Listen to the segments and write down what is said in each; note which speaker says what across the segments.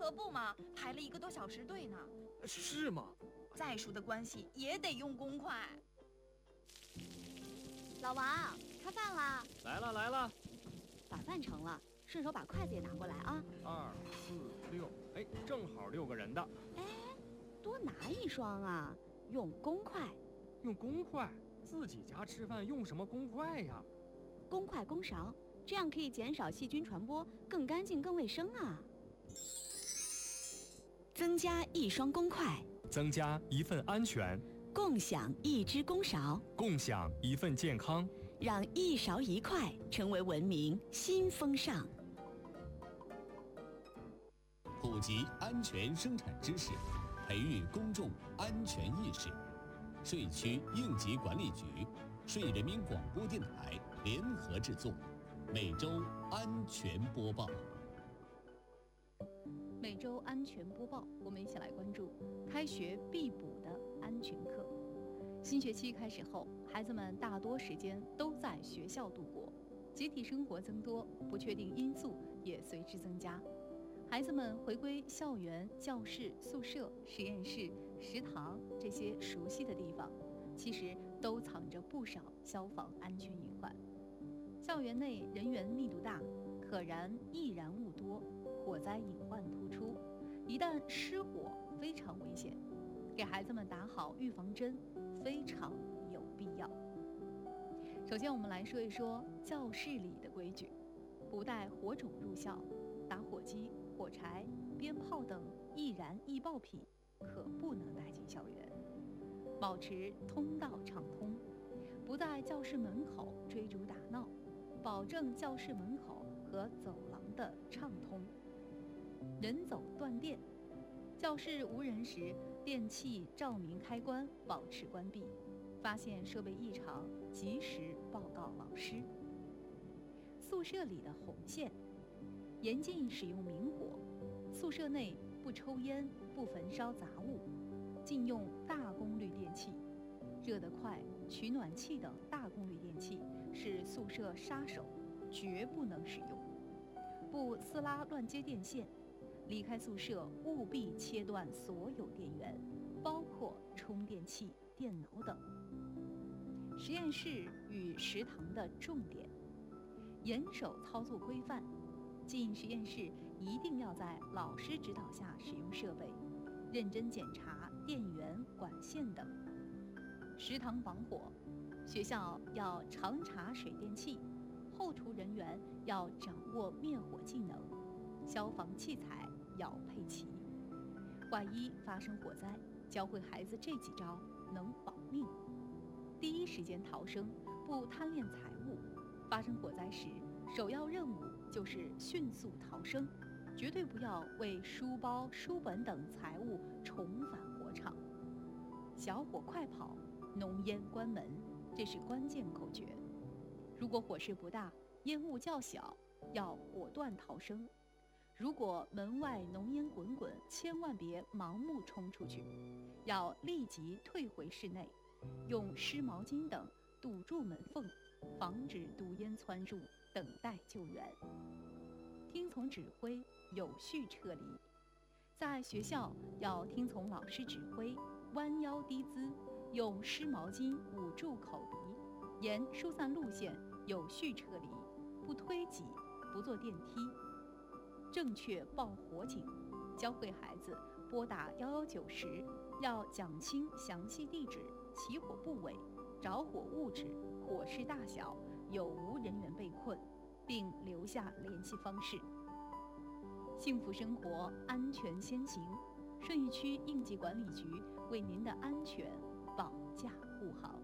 Speaker 1: 可不嘛，排了1个多小时队呢。
Speaker 2: 是吗？
Speaker 1: 再熟的关系也得用公筷。
Speaker 3: 老王，开饭啦！
Speaker 2: 来了，
Speaker 3: 把饭盛了，顺手把筷子也拿过来啊。
Speaker 2: 2、4、6，哎，正好6个人的。
Speaker 3: 哎，多拿1双啊，用公筷。
Speaker 2: 用公筷？自己家吃饭用什么公筷呀？
Speaker 3: 公筷公勺，这样可以减少细菌传播，更干净更卫生啊。增加1双公筷，
Speaker 4: 增加1份安全，
Speaker 3: 共享1只公勺，
Speaker 4: 共享1份健康，
Speaker 3: 让1勺1筷成为文明新风尚。
Speaker 5: 普及安全生产知识，培育公众安全意识。税区应急管理局、税人民广播电台联合制作，每周安全播报。
Speaker 6: 每周安全播报，我们一起来关注开学必补的安全课。新学期开始后，孩子们大多时间都在学校度过，集体生活增多，不确定因素也随之增加。孩子们回归校园、教室、宿舍、实验室、食堂这些熟悉的地方，其实都藏着不少消防安全隐患。校园内人员密度大，可燃易燃物多，火灾隐患突出，一旦失火非常危险，给孩子们打好预防针非常有必要。首先我们来说一说教室里的规矩，不带火种入校，打火机、火柴、鞭炮等易燃易爆品可不能带进校园，保持通道畅通，不在教室门口追逐打闹，保证教室门口和走廊的畅通。人走断电，教室无人时，电器照明开关保持关闭，发现设备异常及时报告老师。宿舍里的红线，严禁使用明火，宿舍内不抽烟，不焚烧杂物，禁用大功率电器，热得快、取暖器等大功率电器是宿舍杀手，绝不能使用。不撕拉乱接电线，离开宿舍务必切断所有电源，包括充电器、电脑等。实验室与食堂的重点，严守操作规范，进实验室一定要在老师指导下使用设备，认真检查电源、管线等。食堂防火，学校要常查水电气，后厨人员要掌握灭火技能，消防器材要配齐。万一发生火灾，教会孩子这几招能保命。第一时间逃生，不贪恋财物。发生火灾时，首要任务就是迅速逃生，绝对不要为书包、书本等财物重返火场。小火快跑，浓烟关门，这是关键口诀。如果火势不大，烟雾较小，要果断逃生。如果门外浓烟滚滚，千万别盲目冲出去，要立即退回室内，用湿毛巾等堵住门缝，防止毒烟窜入，等待救援。听从指挥，有序撤离。在学校要听从老师指挥，弯腰低姿，用湿毛巾捂住口鼻，沿疏散路线有序撤离，不推挤，不坐电梯。正确报火警，教会孩子拨打119时要讲清详细地址、起火部位、着火物质、火势大小、有无人员被困，并留下联系方式。幸福生活，安全先行。顺义区应急管理局为您的安全保驾护航。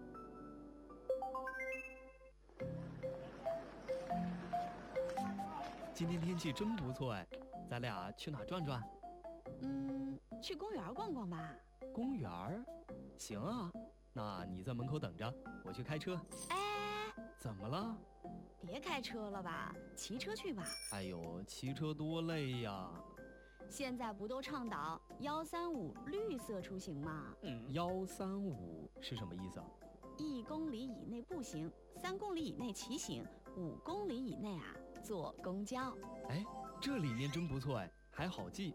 Speaker 2: 今天天气真不错哎，咱俩去哪转转？
Speaker 3: 去公园逛逛吧。
Speaker 2: 公园儿？行啊，那你在门口等着，我去开车。
Speaker 3: 哎，
Speaker 2: 怎么了？
Speaker 3: 别开车了吧，骑车去吧。
Speaker 2: 哎呦，骑车多累呀！
Speaker 3: 现在不都倡导135绿色出行吗
Speaker 2: ？135是什么意思
Speaker 3: ？1公里以内步行，3公里以内骑行，5公里以内坐公交。
Speaker 2: 哎，这理念真不错哎，还好记。